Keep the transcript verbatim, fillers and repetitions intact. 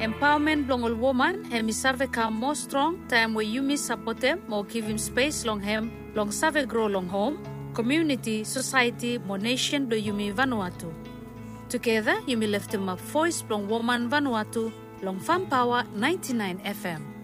Empowerment long all woman hem is serve come more strong time where you miss support them more give him space long hem long serve grow long home community society more nation do you me Vanuatu. Together you may lift him up voice long woman Vanuatu long Farm Power ninety-nine F M.